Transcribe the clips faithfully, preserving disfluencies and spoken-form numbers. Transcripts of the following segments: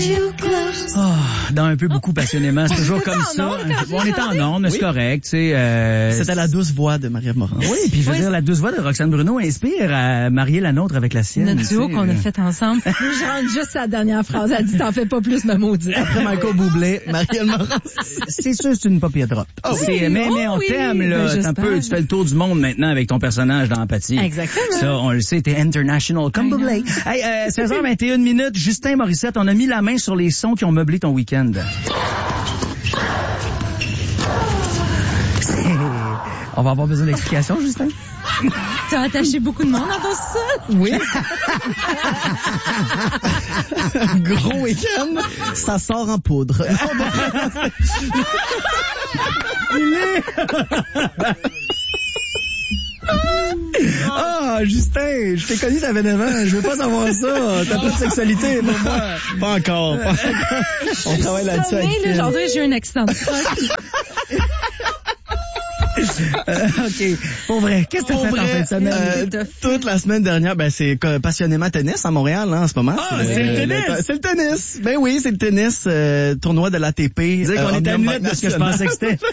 Oh, dans un peu beaucoup passionnément, c'est toujours comme ça. On est en ondes, c'est correct, tu sais. Euh, C'était la douce voix de Marie-Ève Morin. Oui, puis je veux Oui. dire, la douce voix de Roxane Bruno inspire à marier la nôtre avec la sienne. Notre duo tu sais. qu'on a fait ensemble. Je rentre juste à la dernière phrase. Elle dit, t'en fais pas plus, me maudit. Après Michael Bublé, Marie-Ève Morin. C'est sûr, c'est une papier drop. Oh, C'est- oui. mais, mais Oh, on oui. t'aime, Ben, là. j'espère. Un peu, tu fais le tour du monde maintenant avec ton personnage dans Empathie. Exactement. Ça, on le sait, t'es international comme I know. Bublé. Hey, euh, seize heures vingt et une minutes, Justin Morissette, on a mis la main sur les sons qui ont meublé ton week-end. On va avoir besoin d'explications, Justin? Tu as attaché beaucoup de monde dans ton sol? Oui. Gros week-end, ça sort en poudre. Il est... Ah, Justin, je t'ai connu, t'avais neuf ans. Je veux pas savoir ça. T'as pas de sexualité pour moi. Pas encore. Pas encore. On travaille là-dessus avec Sommeil, là, Phil. aujourd'hui, j'ai eu un accident de truck. Euh, OK. Pour vrai, qu'est-ce que t'as Pour fait en vrai, fin de semaine? euh, T'as fait? toute la semaine dernière, ben c'est euh, passionnément tennis à Montréal hein, en ce moment. Ah, c'est le tennis! C'est le tennis. Ben oui, c'est le tennis. Euh, tournoi de l'A T P. Dire qu'on euh, est à Omnium minute Banque de ce que je Nationale. pensais que c'était.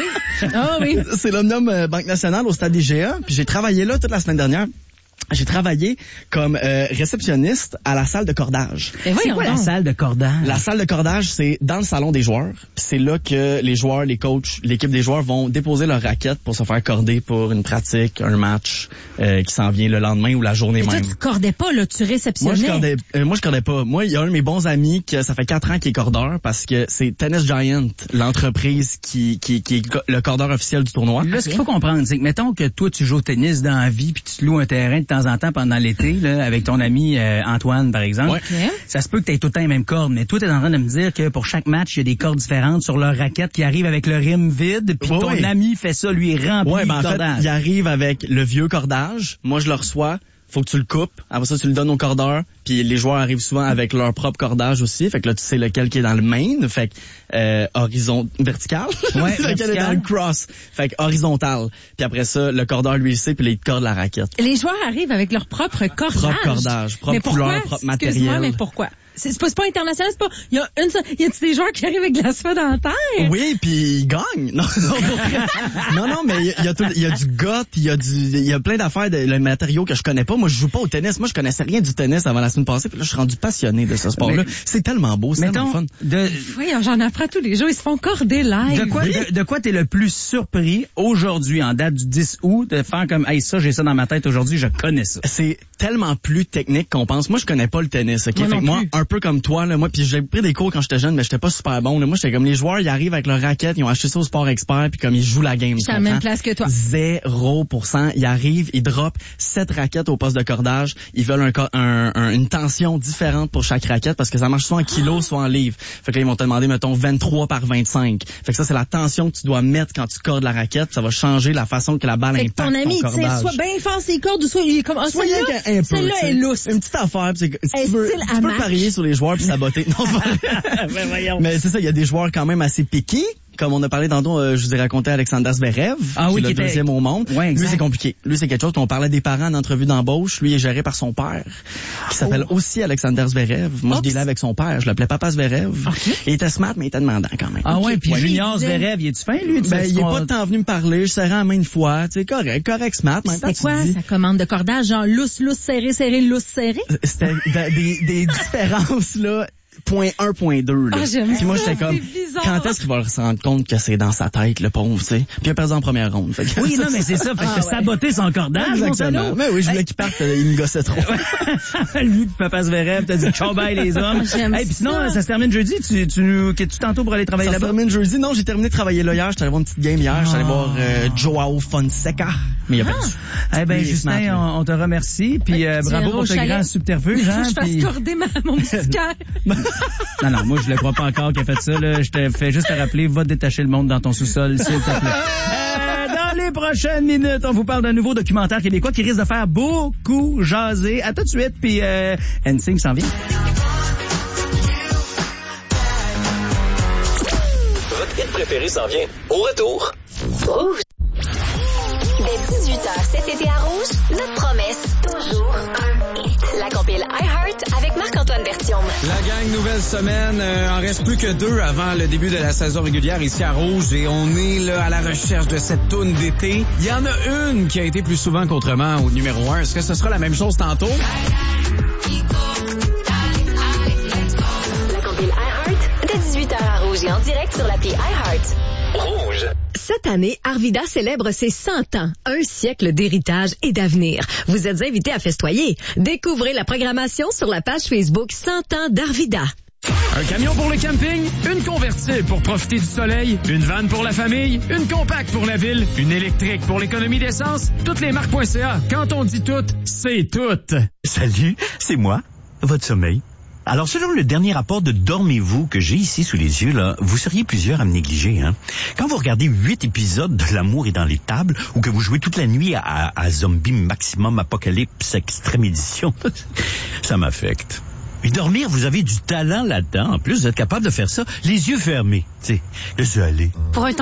Ah oui. C'est l'Omnium euh, Banque Nationale au stade I G A. Puis j'ai travaillé là toute la semaine dernière. J'ai travaillé comme euh, réceptionniste à la salle de cordage. Ben C'est voyons quoi la donc. salle de cordage? La salle de cordage, c'est dans le salon des joueurs. Puis c'est là que les joueurs, les coachs, l'équipe des joueurs vont déposer leurs raquettes pour se faire corder pour une pratique, un match euh, qui s'en vient le lendemain ou la journée Et toi, même. tu cordais pas, là, tu Moi, réceptionnais. je cordais, euh, moi, je cordais pas. Moi, il y a un de mes bons amis que ça fait quatre ans qu'il est cordeur parce que c'est Tennis Giant, l'entreprise qui, qui, qui est co- le cordeur officiel du tournoi. Là, ce qu'il faut comprendre, c'est que mettons que toi, tu joues au tennis dans la vie puis tu te loues un terrain de temps en temps pendant l'été, là, avec ton ami euh, Antoine, par exemple. Ouais. Ok. Ça se peut que tu aies tout le temps les mêmes cordes, mais toi, tu es en train de me dire que pour chaque match, il y a des cordes différentes sur leur raquette qui arrivent avec le rim vide, puis Ouais, ton ouais. ami fait ça, lui, rempli Ouais, ben en de fait, cordage. il arrive avec le vieux cordage. Moi, je le reçois. Faut que tu le coupes. Après ça, tu le donnes au cordeur. Puis les joueurs arrivent souvent avec leur propre cordage aussi. Fait que là, tu sais lequel qui est dans le main. Fait que euh, horizon vertical. Ouais, lequel est vertical. dans le cross. Fait que horizontal. Puis après ça, le cordeur lui il sait puis là, il te corde la raquette. Les joueurs arrivent avec leur propre cordage. Propre cordage, propre mais pourquoi? couleur, propre Excuse-moi, matériel. mais pourquoi? C'est c'est pas, c'est pas international, c'est pas... Il y a une seule- y a-tu des joueurs qui arrivent avec de la sueur dans la terre? Oui, puis il gagne. Non, non, pour vrai. non, non, mais il y a- il y, a tout- il y a du got, il y a du, il y a plein d'affaires de le matériaux que je connais pas. Moi, je joue pas au tennis. Moi, je connaissais rien du tennis avant la semaine passée. Puis là, je suis rendu passionné de ce sport-là. Mais- C'est tellement beau, c'est tellement Mettons, fun. de, Oui, j'en apprends tous les jours. Ils se font corder live. de quoi, de, de quoi t'es le plus surpris aujourd'hui, en date du dix août, de faire comme, hey, ça, j'ai ça dans ma tête aujourd'hui, je connais ça. C'est tellement plus technique qu'on pense. Moi, je connais pas le tennis, ok? Moi fait non que moi, plus. un peu comme toi, là, moi, puis j'ai pris des cours quand j'étais jeune, mais j'étais pas super bon. Là. Moi, j'étais comme les joueurs, ils arrivent avec leur raquette, ils ont acheté ça au Sport Expert, puis comme ils jouent la game. Je suis à la même place que toi. Zéro pour cent. Ils arrivent, ils droppent sept raquettes au poste de cordage. Ils veulent un, co- un- un- une tension différente pour chaque raquette parce que ça marche soit en kilos, soit en livres. Fait que là, ils vont te demander, mettons, vingt-trois par vingt-cinq. Fait que ça, c'est la tension que tu dois mettre quand tu cordes la raquette. Puis ça va changer la façon que la balle Fait que impacte ton ami, il tire cordage. soit bien fort ses cordes ou soit il est comme, ah, Soit rien celle-là, qu'un- un peu, celle-là tu sais. est lousse. Une petite affaire, puis c'est- si Est-ce tu veux, style tu à peux match? parier sur les joueurs puis saboter. Non, c'est pas vrai. Mais c'est ça, il y a des joueurs quand même assez piqués. Comme on a parlé tantôt, euh, je vous ai raconté Alexander Zverev, Ah qui oui, est le qui était- deuxième au monde. Ouais, lui, exact. c'est compliqué. Lui, c'est quelque chose. On parlait des parents en entrevue d'embauche. Lui, il est géré par son père, qui s'appelle Oh. aussi Alexander Zverev. Moi, Oups. je dealais avec son père. Je l'appelais Papa Zverev. Il était smart, mais il était demandant quand même. Ah ouais, puis Ouais. Junior Il disait- Zverev, il est-tu fin, lui? Tu Ben, sais, il est qu'on- pas tant venu me parler. Je serrais la main une fois. Tu sais, correct, correct, smart. Mais en même temps, C'est tu quoi, te dis- sa commande de cordage? Genre, lousse, lousse, serré, serré, lousse, serré? C'était des, des, des différences, là. Point un, point deux, là. Ah, j'aime Puis moi, ça, j'étais comme, c'est bizarre. quand est-ce qu'il va se rendre compte que c'est dans sa tête, le pauvre, tu sais? Puis il a perdu en première ronde. Fait que- Oui, non, mais c'est ça. Fait que Ah, t'as ouais. saboté son cordage, mon Exactement. salaud. Mais oui, je voulais qu'il parte, euh, il me gossait trop. Lui, puis Papa Zverev, t'as dit ciao bye les hommes. J'aime Hey, puis sinon, ça. ça se termine jeudi. Tu, tu nous, que tu tantôt pour aller travailler Ça se là-bas? termine jeudi. Non, j'ai terminé de travailler là hier. J'étais allé voir une petite game hier. J'étais allé voir euh, Joao Fonseca. Mais il a perdu. Eh ben, Lui, il est Justin, smart, lui. on, on te remercie. Puis euh, Tu bravo iras pour au ce chalet. grand subterfuge. Faut Hein, que je fasse puis- corder ma, mon petit cœur. Non, non, moi, je le crois pas encore qu'il a fait ça. Là. Je te fais juste te rappeler, va détacher le monde dans ton sous-sol, s'il te plaît. Euh, dans les prochaines minutes, on vous parle d'un nouveau documentaire québécois qui risque de faire beaucoup jaser. À tout de suite, puis euh, N Sync s'en vient. Votre hit préféré s'en vient. Au retour. Rouge. Dès dix-huit heures cet été à Rouge, notre promesse, toujours un hit. La compile iHeart iHeart avec Marc-Antoine Bertium. La gang, nouvelle semaine. Euh, en reste plus que deux avant le début de la saison régulière ici à Rouge et on est là à la recherche de cette toune d'été. Il y en a une qui a été plus souvent qu'autrement au numéro un. Est-ce que ce sera la même chose tantôt? La compile iHeart dès dix-huit heures à Rouge et en direct sur l'appli iHeart. Rouge. Cette année, Arvida célèbre ses cent ans, un siècle d'héritage et d'avenir. Vous êtes invités à festoyer. Découvrez la programmation sur la page Facebook cent ans d'Arvida. Un camion pour le camping, une convertible pour profiter du soleil, une vanne pour la famille, une compacte pour la ville, une électrique pour l'économie d'essence. Toutes les marques.ca. Quand on dit tout, c'est tout. Salut, c'est moi, votre sommeil. Alors, selon le dernier rapport de Dormez-vous que j'ai ici sous les yeux, là, vous seriez plusieurs à me négliger, hein. Quand vous regardez huit épisodes de L'amour est dans les tables, ou que vous jouez toute la nuit à, à, à Zombie Maximum Apocalypse Extrême Édition, ça m'affecte. Et dormir, vous avez du talent là-dedans. En plus, vous êtes capable de faire ça les yeux fermés. Tu sais, laissez aller. Pour un